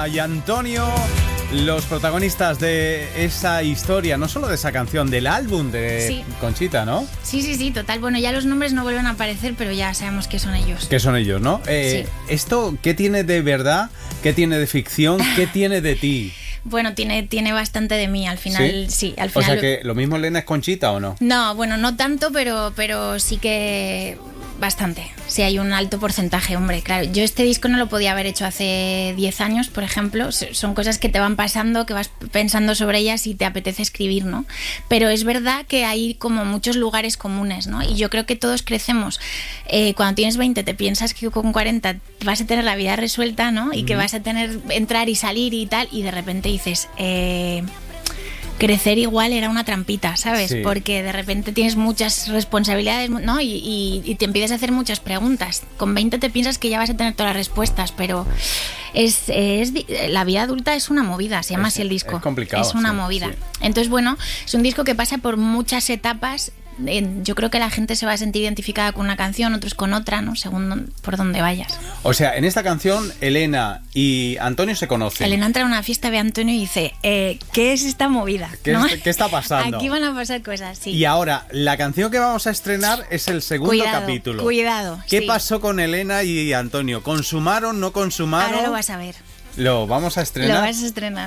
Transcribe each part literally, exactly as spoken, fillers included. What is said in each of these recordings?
Elena y Antonio, los protagonistas de esa historia, no solo de esa canción, del álbum de sí. Conchita, ¿no? Sí, sí, sí, total. Bueno, ya los nombres no vuelven a aparecer, pero ya sabemos que son ellos. Que son ellos, ¿no? Eh, sí. ¿Esto qué tiene de verdad? ¿Qué tiene de ficción? ¿Qué tiene de ti? Bueno, tiene, tiene bastante de mí, al final, sí, sí al final. O sea que lo mismo Elena es Conchita, ¿o no? No, bueno, no tanto, pero, pero sí que bastante. Sí, hay un alto porcentaje, hombre, claro. Yo este disco no lo podía haber hecho hace diez años, por ejemplo. Son cosas que te van pasando, que vas pensando sobre ellas y te apetece escribir, ¿no? Pero es verdad que hay como muchos lugares comunes, ¿no? Y yo creo que todos crecemos. Eh, cuando tienes veinte te piensas que con cuarenta vas a tener la vida resuelta, ¿no? Y uh-huh. que vas a tener entrar y salir y tal, y de repente dices... Eh, crecer igual era una trampita, ¿sabes? Sí. Porque de repente tienes muchas responsabilidades, ¿no? Y, y, y te empiezas a hacer muchas preguntas. Con veinte te piensas que ya vas a tener todas las respuestas, pero es, es la vida adulta es una movida, se llama es, así el disco. Es complicado. Es una sí, movida. Sí. Entonces, bueno, es un disco que pasa por muchas etapas. Yo creo que la gente se va a sentir identificada con una canción, otros con otra, ¿no? Según por dónde vayas. O sea, en esta canción Elena y Antonio se conocen. Elena entra a una fiesta, ve a Antonio y dice, eh, ¿qué es esta movida? ¿Qué, ¿no? es, ¿Qué está pasando? Aquí van a pasar cosas, sí. Y ahora, la canción que vamos a estrenar es el segundo cuidado, capítulo. Cuidado, ¿Qué sí. pasó con Elena y Antonio? ¿Consumaron, no consumaron? Ahora lo vas a ver. Lo vamos a estrenar. Lo vas a estrenar.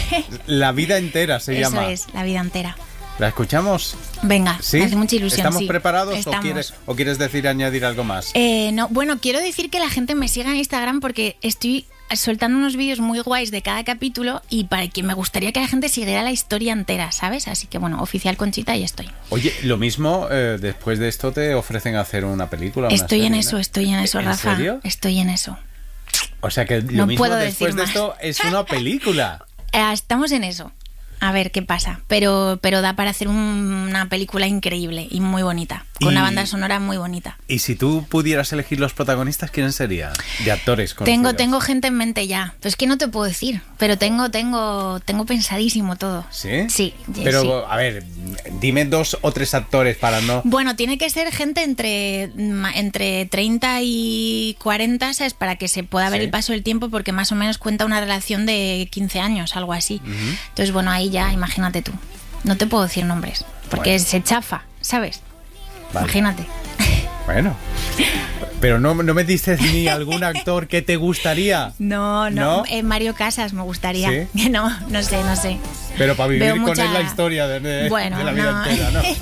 La vida entera se Eso llama. Eso es, la vida entera. ¿La escuchamos? Venga, ¿Sí? me hace mucha ilusión. ¿Estamos sí. preparados Estamos. ¿o, quieres, o quieres decir, añadir algo más? Eh, no, bueno, quiero decir que la gente me siga en Instagram porque estoy soltando unos vídeos muy guays de cada capítulo y para que me gustaría que la gente siguiera la historia entera, ¿sabes? Así que bueno, oficial Conchita y estoy. Oye, lo mismo, eh, después de esto te ofrecen hacer una película. Una estoy serie, en ¿no? eso, estoy en eso, ¿En Rafa. serio? Estoy en eso. O sea que lo no mismo puedo después de más. esto es una película. eh, estamos en eso. A ver qué pasa, pero, pero da para hacer un, una película increíble y muy bonita, con y, una banda sonora muy bonita. Y si tú pudieras elegir los protagonistas, ¿quiénes serían? De actores conocidos. Tengo, tengo gente en mente ya, pues que no te puedo decir, pero tengo, tengo, tengo pensadísimo todo. ¿Sí? Sí. Pero, sí. a ver, dime dos o tres actores para no... Bueno, tiene que ser gente entre, entre treinta y cuarenta, ¿sabes? Para que se pueda ver ¿Sí? el paso del tiempo, porque más o menos cuenta una relación de quince años, algo así. Uh-huh. Entonces, bueno, ahí ya, imagínate tú. No te puedo decir nombres, porque bueno. se chafa, ¿sabes? Vale. Imagínate. Bueno. Pero no, no me dices ni algún actor que te gustaría. No, no. ¿No? Eh, Mario Casas me gustaría. ¿Sí? No, no sé, no sé. Pero para vivir Veo con mucha... él la historia de, de, bueno, de la vida no. entera, ¿no?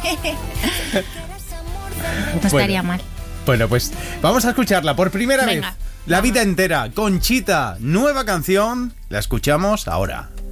No estaría bueno. mal. Bueno, pues vamos a escucharla por primera Venga, vez. La vamos. vida entera, Conchita, nueva canción. La escuchamos ahora.